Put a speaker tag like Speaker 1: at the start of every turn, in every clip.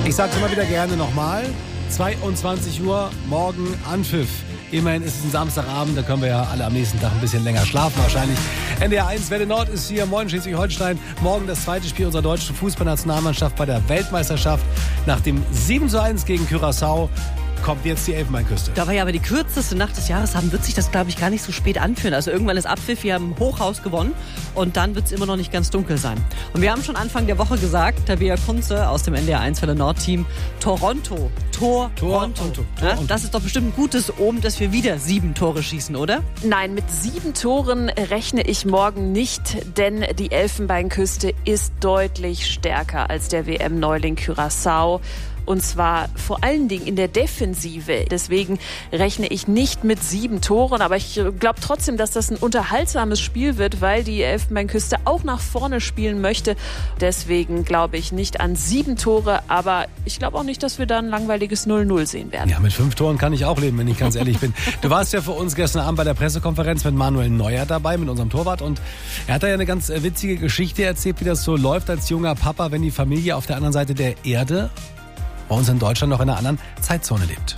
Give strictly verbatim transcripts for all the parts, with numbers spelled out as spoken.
Speaker 1: Ich sage es immer wieder gerne nochmal. zweiundzwanzig Uhr, morgen Anpfiff. Immerhin ist es ein Samstagabend, da können wir ja alle am nächsten Tag ein bisschen länger schlafen wahrscheinlich. N D R eins Welle Nord ist hier, moin Schleswig-Holstein. Morgen das zweite Spiel unserer deutschen Fußballnationalmannschaft bei der Weltmeisterschaft. Nach dem sieben zu eins gegen Curaçao kommt jetzt die Elfenbeinküste.
Speaker 2: Da wir ja aber die kürzeste Nacht des Jahres haben, wird sich das, glaube ich, gar nicht so spät anfühlen. Also irgendwann ist Abpfiff, wir haben Hochhaus gewonnen und dann wird es immer noch nicht ganz dunkel sein. Und wir haben schon Anfang der Woche gesagt, Tabea Kunze aus dem N D R eins Welle Nord Team, Toronto, Tor, Toronto. Toronto. Ja, das ist doch bestimmt ein gutes Omen, dass wir wieder sieben Tore schießen, oder?
Speaker 3: Nein, mit sieben Toren rechne ich morgen nicht, denn die Elfenbeinküste ist deutlich stärker als der W M-Neuling Curaçao. Und zwar vor allen Dingen in der Defensive. Deswegen rechne ich nicht mit sieben Toren. Aber ich glaube trotzdem, dass das ein unterhaltsames Spiel wird, weil die Elfenbeinküste auch nach vorne spielen möchte. Deswegen glaube ich nicht an sieben Tore. Aber ich glaube auch nicht, dass wir da ein langweiliges null null sehen werden.
Speaker 1: Ja, mit fünf Toren kann ich auch leben, wenn ich ganz ehrlich bin. Du warst ja für uns gestern Abend bei der Pressekonferenz mit Manuel Neuer dabei, mit unserem Torwart. Und er hat da ja eine ganz witzige Geschichte erzählt, wie das so läuft als junger Papa, wenn die Familie auf der anderen Seite der Erde bei uns in Deutschland noch in einer anderen Zeitzone lebt.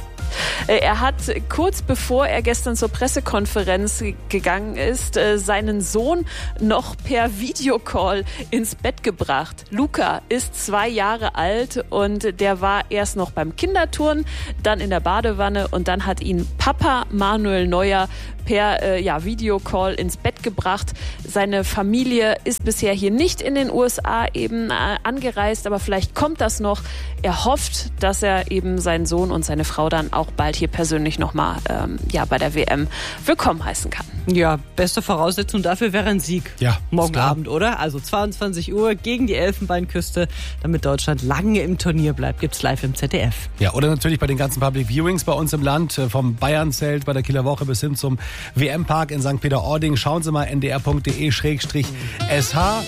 Speaker 3: Er hat kurz bevor er gestern zur Pressekonferenz gegangen ist, seinen Sohn noch per Videocall ins Bett gebracht. Luca ist zwei Jahre alt und der war erst noch beim Kinderturnen, dann in der Badewanne und dann hat ihn Papa Manuel Neuer per äh, ja, Videocall ins Bett gebracht. Seine Familie ist bisher hier nicht in den U S A eben äh, angereist, aber vielleicht kommt das noch. Er hofft, dass er eben seinen Sohn und seine Frau dann auch bald hier persönlich nochmal ähm, ja, bei der W M willkommen heißen kann.
Speaker 2: Ja, beste Voraussetzung dafür wäre ein Sieg.
Speaker 1: Ja,
Speaker 2: morgen Abend, oder? Also zweiundzwanzig Uhr gegen die Elfenbeinküste, damit Deutschland lange im Turnier bleibt. Gibt's live im Z D F.
Speaker 1: Ja, oder natürlich bei den ganzen Public Viewings bei uns im Land, vom Bayernzelt bei der Kieler Woche bis hin zum W M-Park in Sankt Peter-Ording. Schauen Sie mal n d r punkt d e slash s h.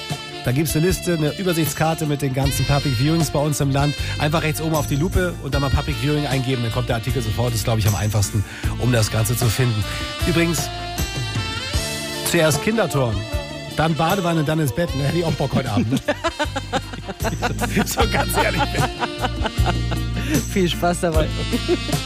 Speaker 1: Da gibt es eine Liste, eine Übersichtskarte mit den ganzen Public Viewings bei uns im Land. Einfach rechts oben auf die Lupe und dann mal Public Viewing eingeben. Dann kommt der Artikel sofort. Das ist, glaube ich, am einfachsten, um das Ganze zu finden. Übrigens, zuerst Kinderturnen, dann Badewanne, dann ins Bett. Ne? Hätte ich auch Bock heute Abend. Ne? So ganz ehrlich.
Speaker 2: Viel Spaß dabei.